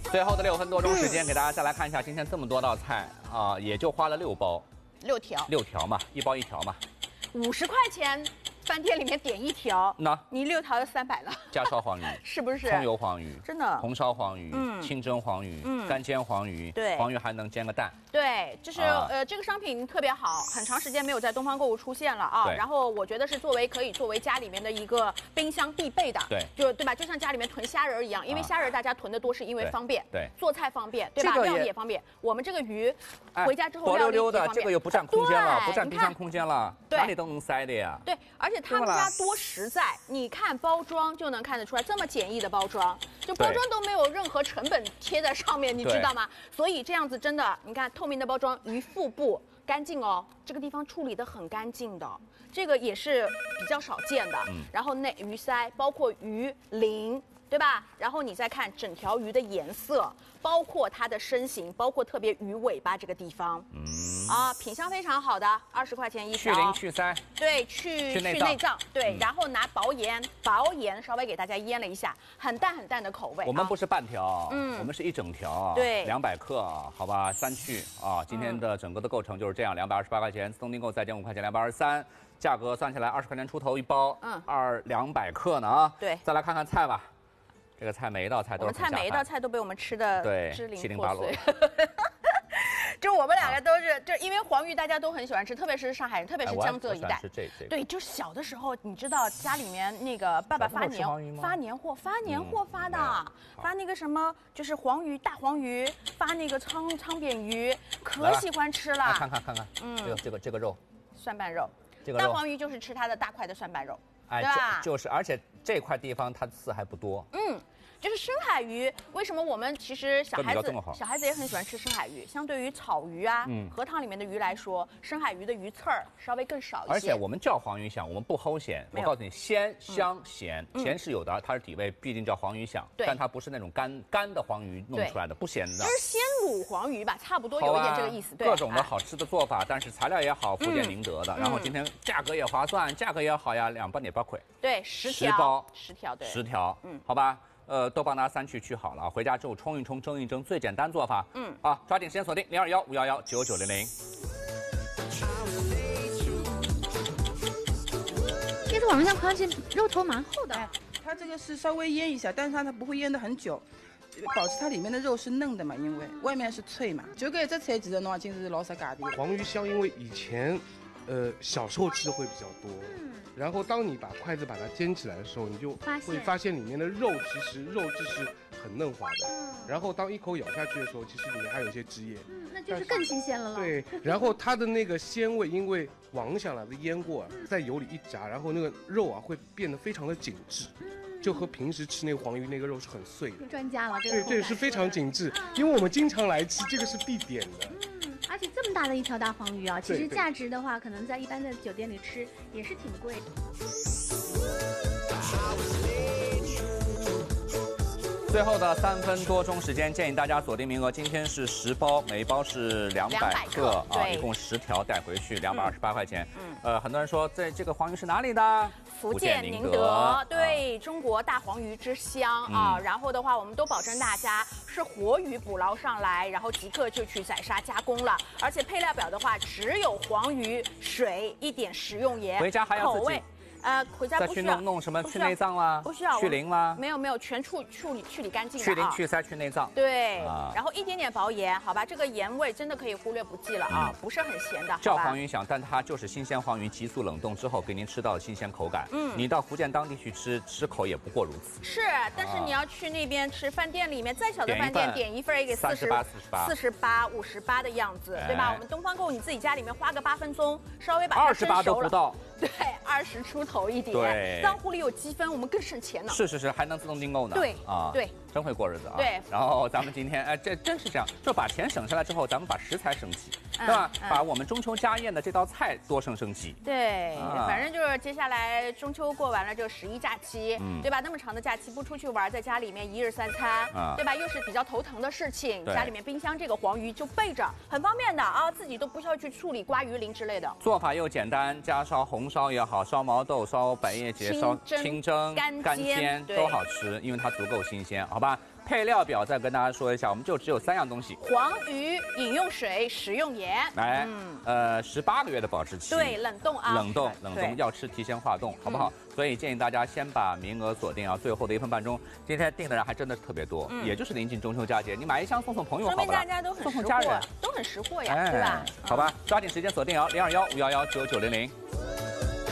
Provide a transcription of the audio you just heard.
最后的6分多钟时间，给大家再来看一下今天这么多道菜啊，也就花了6包，6条嘛，1包1条嘛 ，50块钱。饭店里面点1条，你6条就300了。 加烧黄鱼是不是？ 葱油黄鱼， 真的。 红烧黄鱼，清蒸黄鱼，干煎黄鱼， 对， 黄鱼还能煎个蛋。 对，就是这个商品特别好，很长时间没有在东方购物出现了啊。然后我觉得是可以作为家里面的一个冰箱必备的。 对， 对吧？就像家里面囤虾仁一样，因为虾仁大家囤的多是因为方便， 对， 做菜方便，对吧？料理也方便。我们这个鱼回家之后薄溜溜的， 料理也方便， 这个又不占空间了，不占冰箱空间了，哪里都能塞的呀。 对，而且他们家多实在，你看包装就能看得出来，这么简易的包装，就包装都没有任何成本贴在上面，你知道吗？所以这样子真的，你看透明的包装，鱼腹部干净哦，这个地方处理得很干净的，这个也是比较少见的。然后内鱼鳃，包括鱼鳞。对吧？然后你再看整条鱼的颜色，包括它的身形，包括特别鱼尾巴这个地方，品相非常好的，20块钱1条。 去鳞去鳃， 对，去内脏，对，然后拿薄盐稍微给大家腌了一下，很淡的口味。 我们不是半条，我们是一整条， 对 ，200克，好吧，3去啊。今天的整个的构成就是这样，228块钱，自动订购再减5块钱，223。价格算下来20块钱出头1包，200克呢啊。 对， 再来看看菜吧。这个菜每一道菜都是我们菜每一道菜都被我们吃的支离破碎。就我们两个都是，就因为黄鱼大家都很喜欢吃，特别是上海人，特别是江浙一带。对，就小的时候，你知道家里面那个爸爸发年货发的，发那个什么，就是黄鱼、大黄鱼，发那个昌扁鱼，可喜欢吃了。 看看，这个肉， 蒜瓣肉， 这个大黄鱼就是吃它的大块的蒜瓣肉。 哎，就是，而且这块地方它刺还不多。 就是深海鱼，为什么我们其实小孩子也很喜欢吃深海鱼？相对于草鱼啊、河塘里面的鱼来说，深海鱼的鱼刺儿稍微更少一些。 而且我们叫黄鱼响，我们不齁咸。我告诉你，鲜、香、咸，咸是有的，它是底味，毕竟叫黄鱼响，但它不是那种干的黄鱼弄出来的，不咸的。 就是鲜卤黄鱼吧，差不多有一点这个意思。 各种的好吃的做法，但是材料也好，福建宁德的，然后今天价格也划算，价格也好呀，2包你包亏。 对，10包，10条，对，10 条，好吧。都帮大家3去好了，回家之后冲一冲，蒸一蒸，最简单做法。抓紧时间锁定021-511-9900。 这次网上看上去肉头蛮厚的， 它这个是稍微腌一下，但是它不会腌得很久，保持它里面的肉是嫩的嘛，因为外面是脆嘛。就搿只菜其实侬已经是老适家的。 黄鱼香，因为以前，小时候吃的会比较多。然后当你把筷子把它煎起来的时候，你就会发现里面的肉其实肉质是很嫩滑的。然后当一口咬下去的时候，其实里面还有一些汁液。 那就是更新鲜了。 对，然后它的那个鲜味，因为王想来的腌过，在油里一炸，然后那个肉啊会变得非常的紧致，就和平时吃那个黄鱼那个肉是很碎的。 专家了， 对，是非常紧致，因为我们经常来吃，这个是必点的。 而且这么大的一条大黄鱼啊，其实价值的话，可能在一般的酒店里吃也是挺贵的。 最后的3分多钟时间，建议大家锁定名额，今天是10包，每一包是200克啊，一共10条带回去，228块钱。很多人说这个黄鱼是哪里的？ 福建宁德，对，中国大黄鱼之乡啊。然后的话，我们都保证大家是活鱼捕捞上来，然后即刻就去宰杀加工了。而且配料表的话，只有黄鱼、水、一点食用盐， 回家还要自己。 回家不需要弄什么去内脏啦？ 不需要去鳞吗？ 没有，全处理干净的。 去鳞、去鳃、去内脏。 对，然后一点点薄盐，好吧，这个盐味真的可以忽略不计了啊，不是很咸的。 叫黄鱼响，但它就是新鲜黄鱼急速冷冻之后给您吃到的新鲜口感。你到福建当地去吃口也不过如此。 是，但是你要去那边吃，饭店里面再小的饭店点一份也给48、58的样子，对吧？我们东方购物你自己家里面花个8分钟，稍微把它蒸熟了，28都不到。对，20出头一点。对，账户里有积分，我们更省钱呢。 是，还能自动订购呢。 对啊，对， 真会过日子啊。 对。 然后咱们今天，这真是这样，就把钱省下来之后，咱们把食材升级，对吧？把我们中秋家宴的这道菜多升级。 对，反正就是接下来中秋过完了就11假期，对吧？那么长的假期不出去玩，在家里面1日3餐，对吧？又是比较头疼的事情，家里面冰箱这个黄鱼就备着，很方便的啊，自己都不需要去处理刮鱼鳞之类的。 做法又简单，加烧红烧也好，烧毛豆、烧百叶结、烧清蒸、干煎都好吃，因为它足够新鲜，好吧？ 配料表再跟大家说一下，我们就只有3样东西： 黄鱼、饮用水、食用盐。 来，18个月的保质期。 对，冷冻啊。 冷冻要吃提前化冻，好不好？所以建议大家先把名额锁定啊，最后的1分半钟。今天订的人还真的是特别多，也就是临近中秋佳节，你买一箱送朋友好不好？ 说明大家都很识货，都很识货呀，对吧？ 好吧，抓紧时间锁定哦，021-511-990。